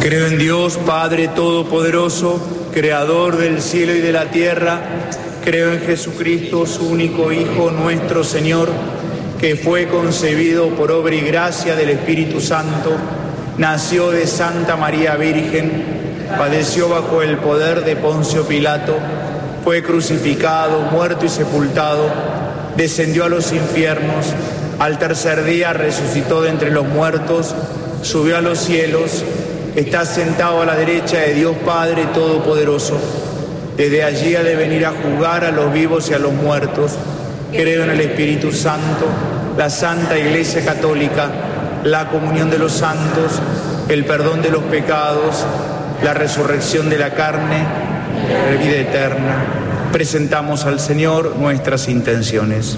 Creo en Dios, Padre Todopoderoso, Creador del cielo y de la tierra. Creo en Jesucristo, su único Hijo, nuestro Señor, que fue concebido por obra y gracia del Espíritu Santo, nació de Santa María Virgen, padeció bajo el poder de Poncio Pilato, fue crucificado, muerto y sepultado, descendió a los infiernos, al tercer día resucitó de entre los muertos, subió a los cielos, está sentado a la derecha de Dios Padre Todopoderoso. Desde allí ha de venir a juzgar a los vivos y a los muertos. Creo en el Espíritu Santo, la Santa Iglesia Católica, la comunión de los santos, el perdón de los pecados, la resurrección de la carne, la vida eterna. Presentamos al Señor nuestras intenciones.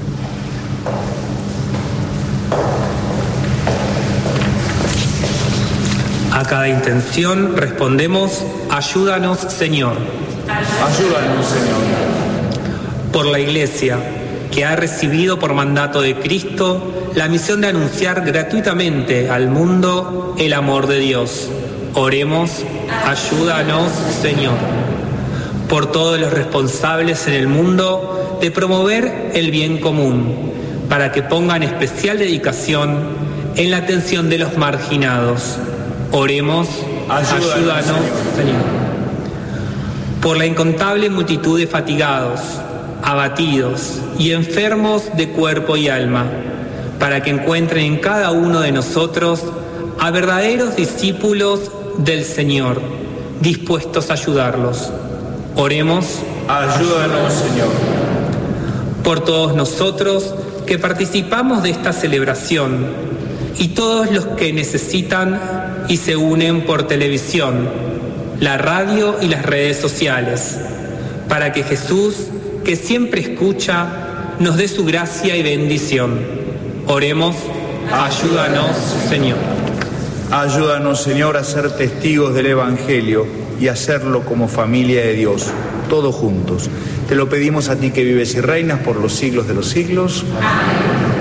A cada intención respondemos: ayúdanos, Señor. Ayúdanos, Señor. Por la Iglesia, que ha recibido por mandato de Cristo la misión de anunciar gratuitamente al mundo el amor de Dios. Oremos: ayúdanos, Señor. Por todos los responsables en el mundo de promover el bien común, para que pongan especial dedicación en la atención de los marginados. Oremos: ayúdanos, Señor. Por la incontable multitud de fatigados, abatidos y enfermos de cuerpo y alma, para que encuentren en cada uno de nosotros a verdaderos discípulos del Señor, dispuestos a ayudarlos. Oremos: ayúdanos, Señor. Por todos nosotros que participamos de esta celebración y todos los que necesitan y se unen por televisión, la radio y las redes sociales, para que Jesús, que siempre escucha, nos dé su gracia y bendición. Oremos: ayúdanos, Señor. Ayúdanos, Señor, a ser testigos del Evangelio y hacerlo como familia de Dios, todos juntos. Te lo pedimos a ti que vives y reinas por los siglos de los siglos. Amén.